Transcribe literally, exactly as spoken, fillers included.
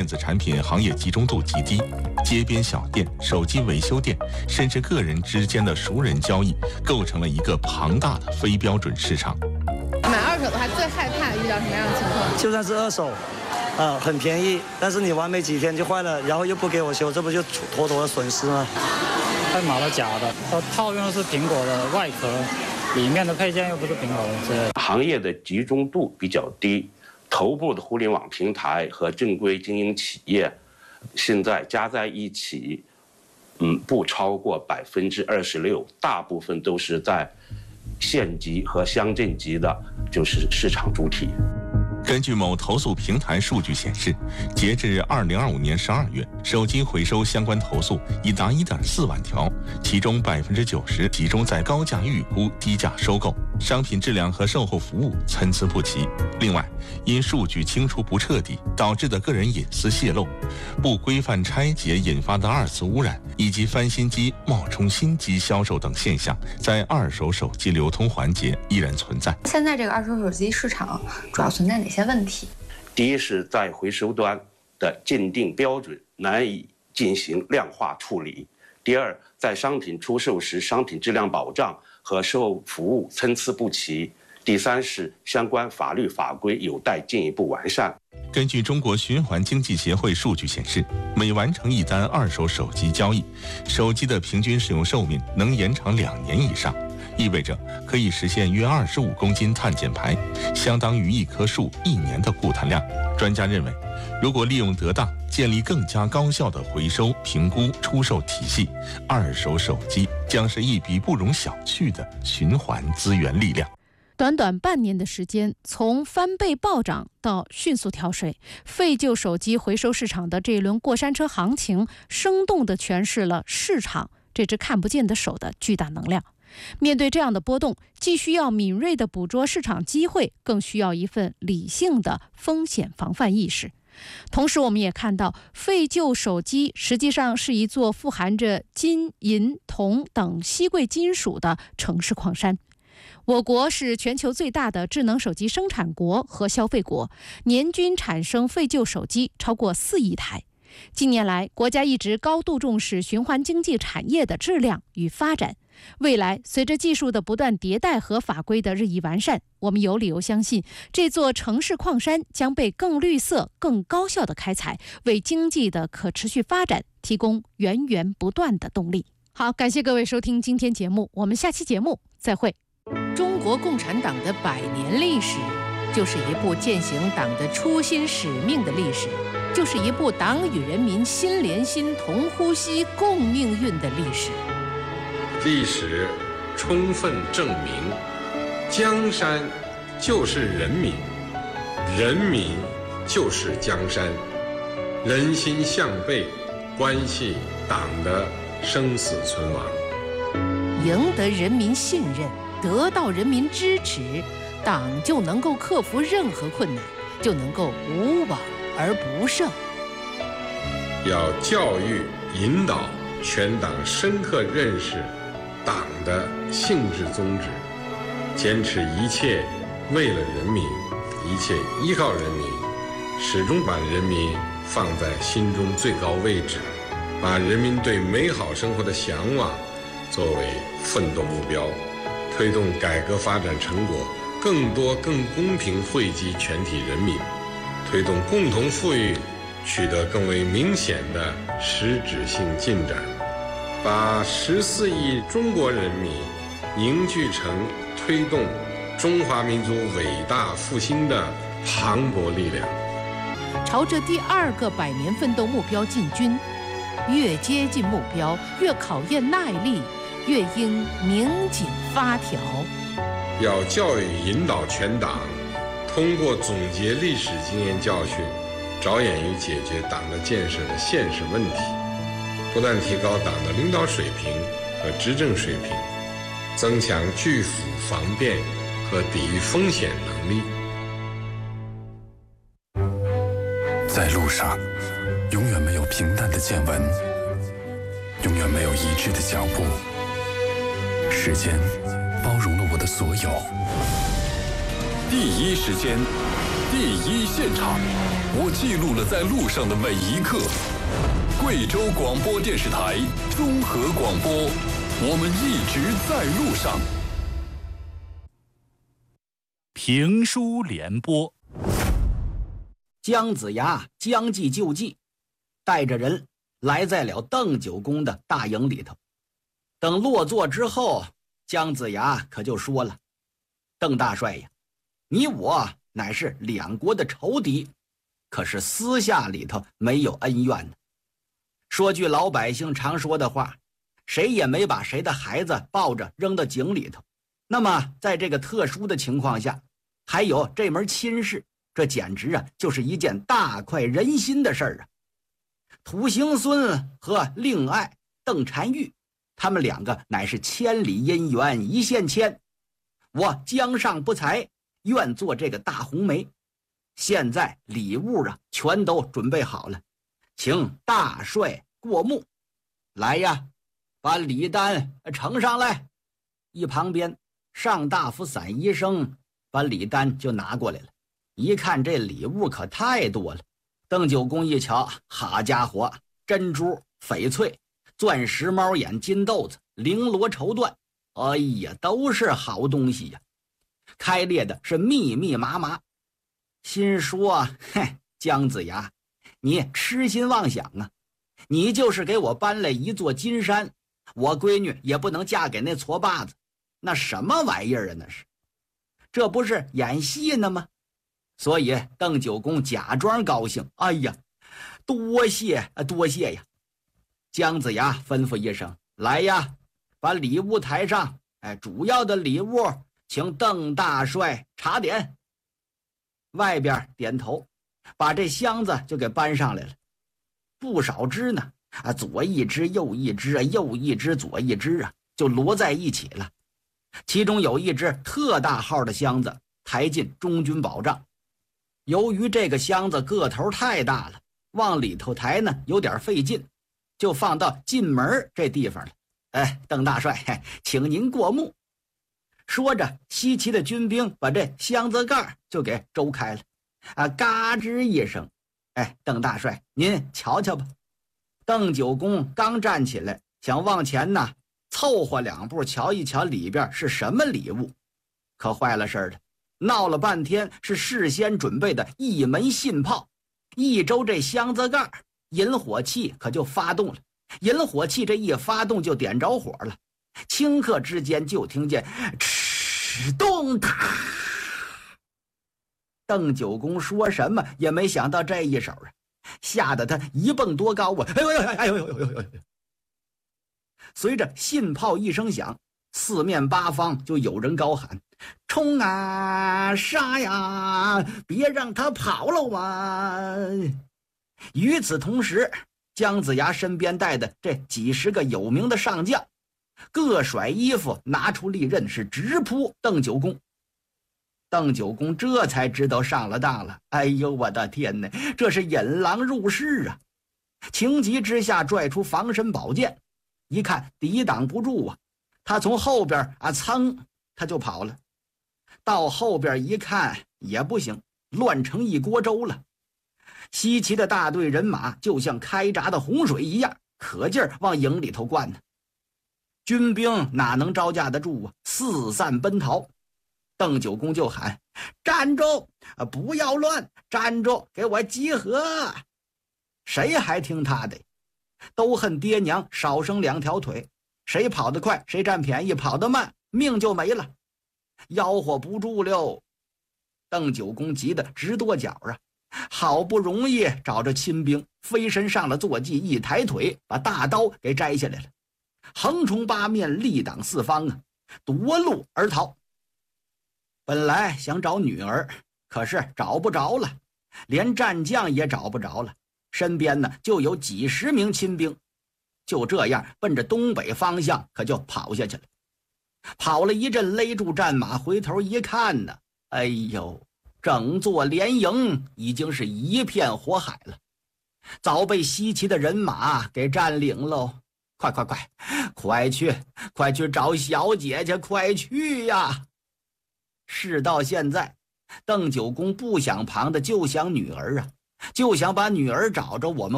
子产品行业集中度极低，街边小店、手机维修店，甚至个人之间的熟人交易，构成了一个庞大的非标准市场。 买二手的话，最害怕遇到什么样的情况？ 就算是二手，啊、呃，很便宜，但是你玩没几天就坏了，然后又不给我修，这不就妥妥的损失吗？ 他买了假的，他套用的是苹果的外壳，里面的配件又不是苹果的之类的。 行业的集中度比较低，头部的互联网平台和正规经营企业，现在加在一起，嗯，不超过百分之二十六，大部分都是在县级和乡镇级的，就是市场主体。 根据某投诉平台数据显示，截至二零二五年十二月，手机回收相关投诉已达一点四万条，其中百分之九十集中在高价预估、低价收购，商品质量和售后服务参差不齐。另外，因数据清除不彻底导致的个人隐私泄露、不规范拆解引发的二次污染，以及翻新机冒充新机销售等现象，在二手手机流通环节依然存在。 现在这个二手手机市场主要存在哪些问题？ 第一是在回收端的鉴定标准难以进行量化处理；第二，在商品出售时商品质量保障和售后服务参差不齐；第三是相关法律法规有待进一步完善。 根据中国循环经济协会数据显示，每完成一单二手手机交易，手机的平均使用寿命能延长两年以上，意味着可以实现约二十五公斤碳减排，相当于一棵树一年的固碳量。专家认为，如果利用得当，建立更加高效的回收、评估、出售体系，二手手机将是一笔不容小觑的循环资源力量。 短短半年的时间，从翻倍暴涨到迅速跳水，废旧手机回收市场的这一轮过山车行情，生动地诠释了市场这只看不见的手的巨大能量。面对这样的波动，既需要敏锐地捕捉市场机会，更需要一份理性的风险防范意识。同时，我们也看到，废旧手机实际上是一座富含着金、银、铜等稀贵金属的城市矿山。我国是全球最大的智能手机生产国和消费国，年均产生废旧手机超过四亿台。近年来，国家一直高度重视循环经济产业的质量与发展。未来，随着技术的不断迭代和法规的日益完善，我们有理由相信，这座城市矿山将被更绿色、更高效的开采，为经济的可持续发展提供源源不断的动力。好，感谢各位收听今天节目，我们下期节目再会。 中国共产党的百年历史，就是一部践行党的初心使命的历史，就是一部党与人民心连心、同呼吸、共命运的历史。 历史充分证明，江山就是人民，人民就是江山，人心向背，关系党的生死存亡。 赢得人民信任，得到人民支持，党就能够克服任何困难，就能够无往而不胜。 要教育引导全党深刻认识党的性质宗旨，坚持一切为了人民，一切依靠人民，始终把人民放在心中最高位置，把人民对美好生活的向往作为奋斗目标，推动改革发展成果更多更公平惠及全体人民，推动共同富裕取得更为明显的实质性进展，把十四亿中国人民凝聚成推动中华民族伟大复兴的磅礴力量。 朝着第二个百年奋斗目标进军，越接近目标，越考验耐力，越应拧紧发条。 要教育引导全党，通过总结历史经验教训，着眼于解决党的建设的现实问题，不断提高党的领导水平和执政水平，增强拒腐防变和抵御风险能力。 在路上，永远没有平淡的见闻，永远没有一致的脚步。时间包容了我的所有。 第一时间， 第一现场，我记录了在路上的每一刻。贵州广播电视台综合广播，我们一直在路上。 评书联播。 姜子牙将计就计，带着人来在了邓九公的大营里头。等落座之后，姜子牙可就说了：“邓大帅呀，你我乃是两国的仇敌，可是私下里头没有恩怨呢。说句老百姓常说的话，谁也没把谁的孩子抱着扔到井里头。那么在这个特殊的情况下，还有这门亲事，这简直啊就是一件大快人心的事儿啊！土行孙和令爱邓婵玉，他们两个乃是千里姻缘一线牵。我江上不才，愿做这个大红梅。现在礼物啊全都准备好了，请大帅过目。来呀，把礼单呈上来。一旁边上大夫散医生把礼单就拿过来了，一看这礼物可太多了。邓九公一瞧，好家伙，珍珠、翡翠、钻石、猫眼、金豆子、绫罗绸缎，哎呀，都是好东西呀，开列的是密密麻麻。心说，嘿，姜子牙，你痴心妄想啊！你就是给我搬来一座金山，我闺女也不能嫁给那矬把子，那什么玩意儿啊？那是，这不是演戏呢吗？所以邓九公假装高兴，哎呀，多谢多谢呀！姜子牙吩咐一声：“来呀，把礼物抬上。哎，主要的礼物，请邓大帅查点。”外边点头，把这箱子就给搬上来了，不少只呢，啊，左一只，右一只啊，右一只，左一只啊，就摞在一起了。其中有一只特大号的箱子抬进中军宝帐，由于这个箱子个头太大了，往里头抬呢有点费劲，就放到进门这地方了。哎，邓大帅，请您过目。说着，西岐的军兵把这箱子盖就给周开了，啊，嘎吱一声，哎，邓大帅，您瞧瞧吧。邓九公刚站起来，想往前呢凑合两步瞧一瞧里边是什么礼物，可坏了事儿了，闹了半天是事先准备的一门信炮，一周这箱子盖引火器可就发动了，引火器这一发动就点着火了，顷刻之间就听见哧咚哒。邓九公说什么也没想到这一手啊，吓得他一蹦多高啊！哎呦哎呦哎呦哎呦哎呦！随着信炮一声响，四面八方就有人高喊：“冲啊，杀呀，别让他跑了啊！”与此同时，姜子牙身边带的这几十个有名的上将，各甩衣服，拿出利刃，是直扑邓九公。邓九公这才知道上了当了，哎呦我的天哪，这是引狼入室啊！情急之下拽出防身宝剑，一看抵挡不住啊，他从后边啊噌他就跑了。到后边一看也不行，乱成一锅粥了。西岐的大队人马就像开闸的洪水一样，可劲儿往营里头灌呢。军兵哪能招架得住啊？四散奔逃。邓九公就喊：“站住！不要乱！站住！给我集合！”谁还听他的？都恨爹娘少生两条腿，谁跑得快谁占便宜，跑得慢命就没了，吆喝不住了。邓九公急得直跺脚啊！好不容易找着亲兵，飞身上了坐骑，一抬腿把大刀给摘下来了，横冲八面，力挡四方啊，夺路而逃。本来想找女儿，可是找不着了，连战将也找不着了，身边呢就有几十名亲兵，就这样奔着东北方向可就跑下去了。跑了一阵，勒住战马，回头一看呢，哎呦，整座连营已经是一片火海了，早被西岐的人马给占领喽！快快快，快去，快去找小姐姐，快去呀！事到现在， 邓九公不想旁的就想女儿啊，就想把女儿找着我们